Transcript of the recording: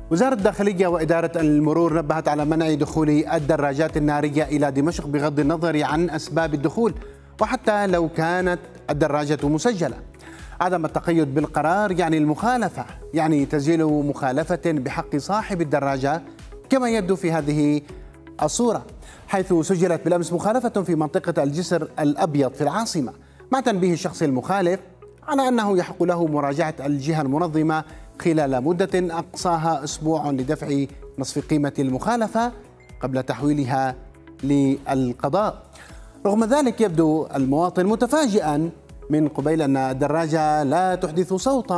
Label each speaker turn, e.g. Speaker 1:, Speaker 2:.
Speaker 1: وزارة الداخلية وإدارة المرور نبهت على منع دخول الدراجات النارية إلى دمشق بغض النظر عن أسباب الدخول، وحتى لو كانت الدراجة مسجلة. عدم التقيد بالقرار يعني المخالفة، يعني تسجيل مخالفة بحق صاحب الدراجة، كما يبدو في هذه الصورة، حيث سجلت بالأمس مخالفة في منطقة الجسر الأبيض في العاصمة، مع تنبيه الشخص المخالف على أنه يحق له مراجعة الجهة المنظمة خلال مدة أقصاها أسبوع لدفع نصف قيمة المخالفة قبل تحويلها للقضاء. رغم ذلك يبدو المواطن متفاجئا من قبيل أن الدراجة لا تحدث صوتا